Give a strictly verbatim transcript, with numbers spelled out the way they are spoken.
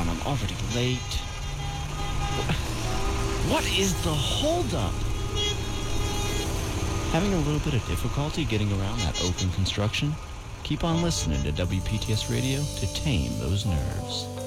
and I'm already late. What is the holdup? Having a little bit of difficulty getting around that open construction? Keep on listening to W P T S Radio to tame those nerves.